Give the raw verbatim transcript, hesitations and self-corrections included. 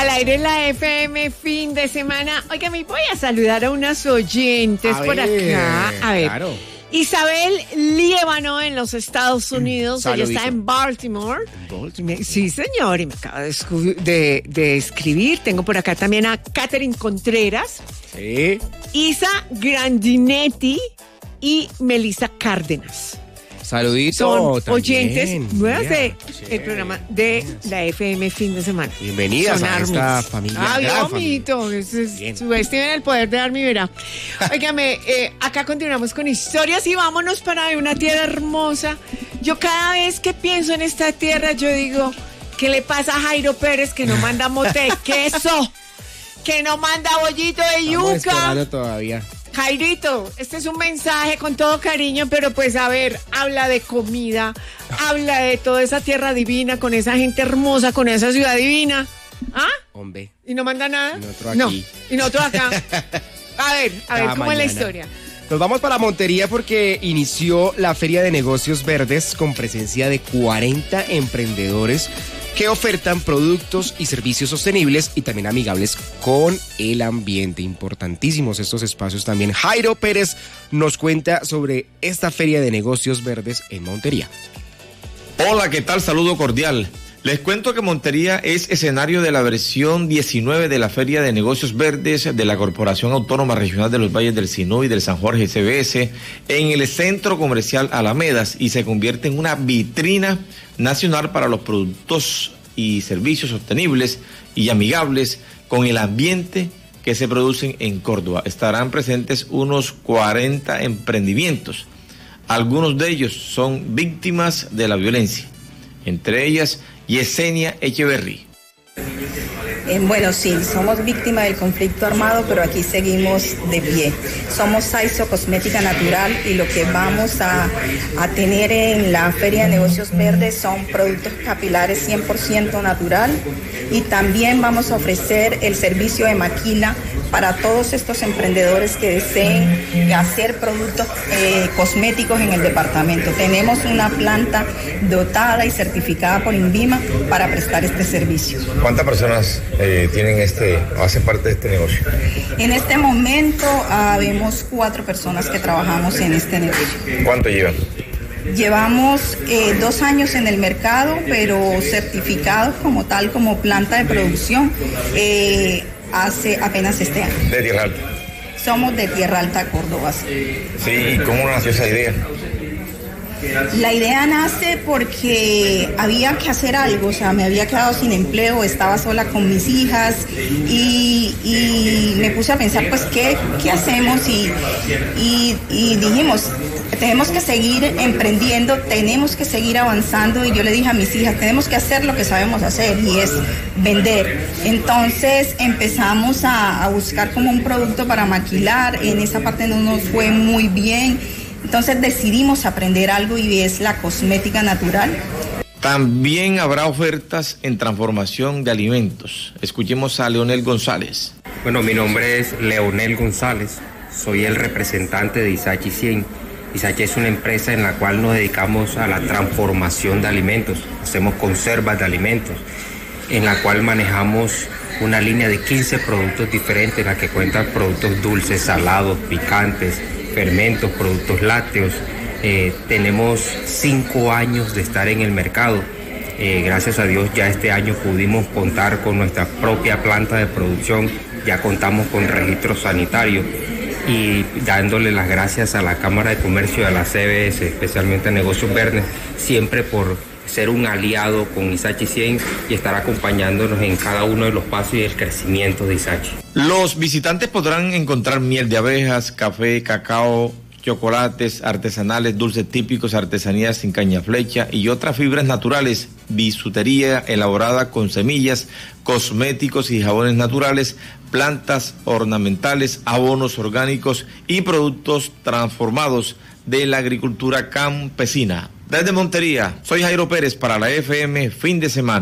Al aire la F M, fin de semana. Oiga, me voy a saludar a unas oyentes a por ver, acá. A ver. Claro. Isabel Líbano en los Estados Unidos. Saludito. Ella está en Baltimore. Baltimore. Me- sí, señor, y me acaba de, escu- de, de escribir. Tengo por acá también a Catherine Contreras, Sí. Isa Grandinetti y Melissa Cárdenas. Saludito. Son también. oyentes nuevas Mira, de sí. el programa de la F M fin de semana. Bienvenidas Son a esta Armies. familia. Ay, gran omito. Ese es- Bien. Subestimen el poder de Army, verá. Óigame, eh, acá continuamos con historias y vámonos para una tierra hermosa. Yo cada vez que pienso en esta tierra, yo digo, ¿qué le pasa a Jairo Pérez que no manda mote de queso? Que no manda bollito de Estamos yuca. esperando todavía. Jairito, este es un mensaje con todo cariño, pero pues a ver, habla de comida, habla de toda esa tierra divina, con esa gente hermosa, con esa ciudad divina. ¿Ah? Hombre. ¿Y no manda nada? Y nosotros No, aquí. y nosotros acá. A ver, a ver, Cada ¿cómo es la mañana. historia? Nos vamos para Montería porque inició la Feria de Negocios Verdes con presencia de cuarenta emprendedores que ofertan productos y servicios sostenibles y también amigables con el ambiente. Importantísimos estos espacios también. Jairo Pérez nos cuenta sobre esta Feria de Negocios Verdes en Montería. Hola, ¿qué tal? Saludo cordial. Les cuento que Montería es escenario de la versión diecinueve de la Feria de Negocios Verdes de la Corporación Autónoma Regional de los Valles del Sinú y del San Jorge C B S en el Centro Comercial Alamedas y se convierte en una vitrina nacional para los productos y servicios sostenibles y amigables con el ambiente que se producen en Córdoba. Estarán presentes unos cuarenta emprendimientos. Algunos de ellos son víctimas de la violencia, entre ellas Yesenia Echeverry. Eh, bueno, sí, somos víctimas del conflicto armado, pero aquí seguimos de pie. Somos Saizo Cosmética Natural y lo que vamos a, a tener en la Feria de Negocios Verdes son productos capilares cien por ciento natural y también vamos a ofrecer el servicio de maquila para todos estos emprendedores que deseen hacer productos eh, cosméticos en el departamento. Tenemos una planta dotada y certificada por INVIMA para prestar este servicio. ¿Cuántas personas eh, tienen este, hacen parte de este negocio? En este momento habemos cuatro personas que trabajamos en este negocio. ¿Cuánto llevan? Llevamos eh, dos años en el mercado, pero certificados como tal, como planta de producción, eh, hace apenas este año. De Tierra Alta. Somos de Tierra Alta, Córdoba. Sí. Sí, ¿y cómo nació esa idea? La idea nace porque había que hacer algo, o sea, me había quedado sin empleo, estaba sola con mis hijas y, y me puse a pensar, pues, ¿qué, qué hacemos? Y, y, y dijimos, tenemos que seguir emprendiendo, tenemos que seguir avanzando y yo le dije a mis hijas, tenemos que hacer lo que sabemos hacer y es vender. Entonces empezamos a, a buscar como un producto para maquilar, en esa parte no nos fue muy bien. Entonces decidimos aprender algo y es la cosmética natural. También habrá ofertas en transformación de alimentos. Escuchemos a Leonel González. Bueno, mi nombre es Leonel González, soy el representante de Isachi cien. Isachi es una empresa en la cual nos dedicamos a la transformación de alimentos, hacemos conservas de alimentos, en la cual manejamos una línea de quince productos diferentes, en la que cuentan productos dulces, salados, picantes, fermentos, productos lácteos. Eh, tenemos cinco años de estar en el mercado. Eh, gracias a Dios ya este año pudimos contar con nuestra propia planta de producción, ya contamos con registro sanitario y dándole las gracias a la Cámara de Comercio y a la C B S, especialmente a Negocios Verdes, siempre por ser un aliado con Isachi cien y estar acompañándonos en cada uno de los pasos y el crecimiento de Isachi. Los visitantes podrán encontrar miel de abejas, café, cacao, chocolates artesanales, dulces típicos, artesanías sin caña flecha y otras fibras naturales, bisutería elaborada con semillas, cosméticos y jabones naturales, plantas ornamentales, abonos orgánicos y productos transformados de la agricultura campesina. Desde Montería, soy Jairo Pérez para la F M Fin de Semana.